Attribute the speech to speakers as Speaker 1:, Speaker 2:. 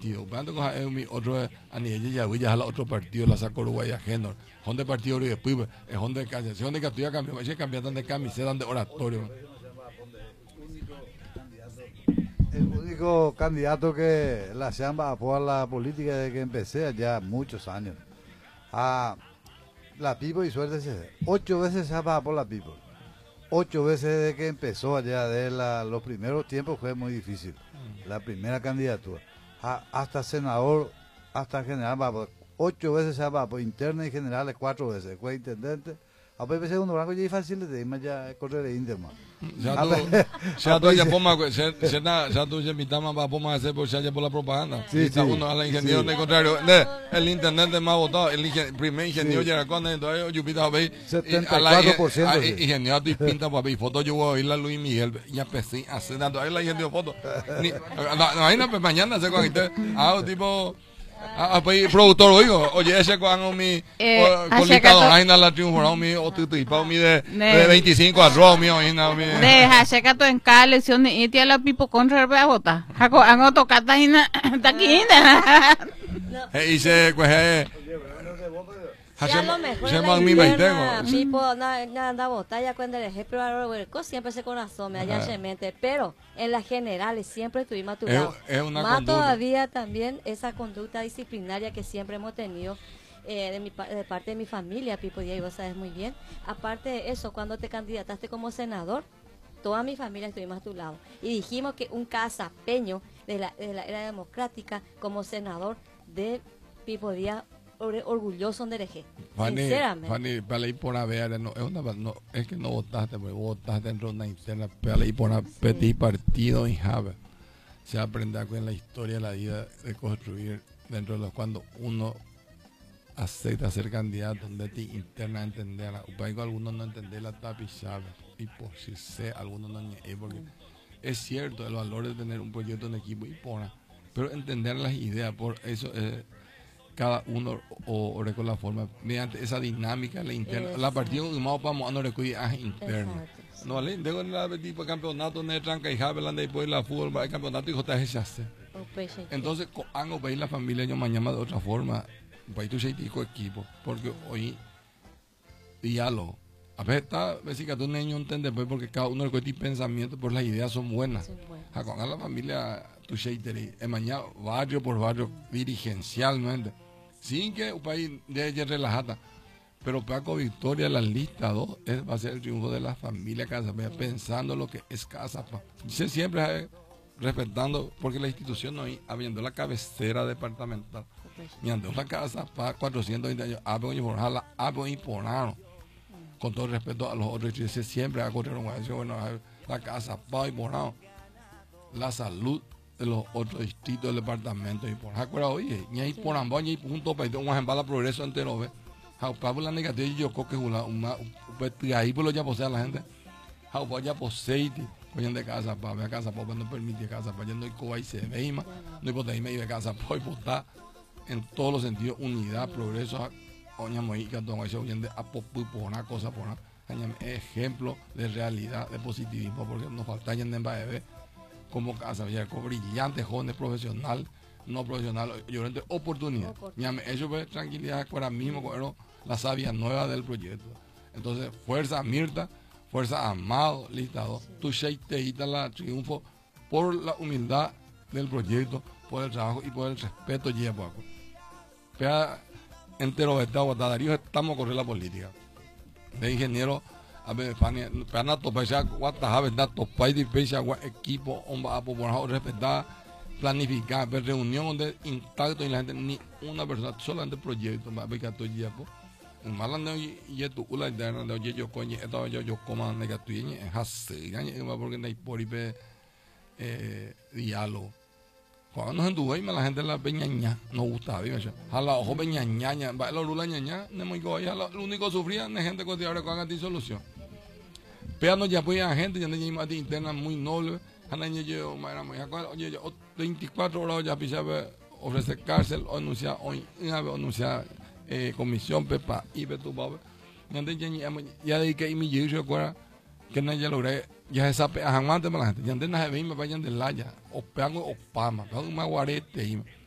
Speaker 1: partido. Cuando coja mi otro a nivel ya voy a la otro partido la saco Uruguay ajeno. Donde partido y después es donde calle, si donde que cambio, ese cambian de camiseta de oratorio.
Speaker 2: El único candidato que la Chamba apoya la política desde que empecé allá muchos años. A la Pipo y suerte 8 veces se va por la Pipo. 8 veces desde que empezó allá, de los primeros tiempos fue muy difícil. La primera candidatura. Hasta senador, hasta general, 8 veces se va por interna y generales 4 veces. Fue intendente. A veces segundo rango ya es fácil de irme ya correr de interno.
Speaker 1: Ya tú ya pongas, ya tú ya invitamos para pomar hacer por ya por la propaganda.
Speaker 2: Sí, sí.
Speaker 1: Uno a la ingeniero de contrario, el intendente más votado, el primer ingeniero ya cuando entonces yo pita a ver
Speaker 2: 74%.
Speaker 1: Ingeniero y pinta para ver foto yo voy a ir a Luis Miguel y empecé a hacer tanto ahí la ingeniero foto. Imagínate mañana se con usted, tipo pues productor oigo, oye ese con mi colitador ahí la triunfo mi o tipo mi de 25 arroz mi hoy na mi
Speaker 3: deja checa tu en cada elección y tía la pipo contra el bota hago hago tocata ina taquina
Speaker 1: y se pues
Speaker 4: ya lo mejor Pipo nada vota ya cuando el ejemplo siempre se conoce allá en mente, pero en las generales siempre estuvimos a tu lado. Más todavía también esa conducta disciplinaria que siempre hemos tenido de parte de mi familia, Pipo, y vos sabes muy bien. Aparte de eso, cuando te candidataste como senador, toda mi familia estuvimos a tu lado. Y dijimos que un casapeño de la era democrática como senador de Pipo Díaz orgulloso de elegir, sinceramente.
Speaker 1: Fanny, para ir por ver, no, es que no votaste, porque votaste dentro de una interna, para ir por petit partido en Java. Se aprende con la historia de la vida de construir dentro de los cuando uno acepta ser candidato, donde te interna entender, algunos no entender la tapichada, y por si sé, algunos no porque es cierto el valor de tener un proyecto en equipo y pero entender las ideas, por eso cada uno o con la forma mediante esa dinámica la interna la partida más vamos a no recudir interna no vale tengo la tipo campeonato de tranca y javelan después la fútbol el campeonato y JS entonces hago veis la familia yo mañana de otra forma país tu seitico equipo porque hoy diálogo a veces está ves que tú niño entiende pues porque cada uno recuerda pensamiento por las ideas son buenas con la familia tu seiteri mañana barrio por barrio dirigencialmente sin que un país de relajada, pero Paco Victoria la lista 2 va a ser el triunfo de la familia Casapá, pensando lo que es Casapá. Siempre respetando, porque la institución no hay, habiendo la cabecera departamental, mirando la Casapá 420 años, con todo respeto a los otros, siempre ha corrido bueno, la Casapá y Porano, la salud de los otros distritos del departamento y por acuerdo oye ni hay por ambos ni punto para un ejemplo progreso entero ve Pablo la negativa yo creo que una ahí por lo ya posee la gente ya posee oye de casa para casa para no permite casa para no hay coba y se ve no hay poder ir de casa para votar en todos los sentidos unidad progreso oña moica todo eso oye de apopu por una cosa por una ejemplo de realidad de positivismo porque nos falta en de como casa brillante, jóvenes profesional, no profesional, llorante oportunidad. Eso fue tranquilidad ahora mismo con la savia nueva del proyecto. Entonces, fuerza Mirta, fuerza Amado, listado, tu sheiteita la triunfo por la humildad del proyecto, por el trabajo y por el respeto lleva. Pero entero Darío estamos a correr la política. De ingeniero a ver, para topar ya guata verdad topar y pecha equipo a por respetar planificar ver reunión de intacto y la gente ni una persona solamente proyecto más que estoy ya pues en malando y tu ula interna de oye yo coño esto yo como negativo en hace gañe porque no hay por ipe diálogo cuando nos entuve la gente la peñaña no gustaba bien eso a la ojo peñaña va la lula ñaña no muy goya lo único sufría de gente que ahora con anti solución pero no ya pues a gente ya no hay más interna muy noble yo oye yo 24 horas ya pisaba ofrecer cárcel o anunciar comisión pepa y tu baba ya de que mi yo recuerda que no ya logré ya esa aguante para la gente ya de nada me vayan de laya o pegan o pama un maguarete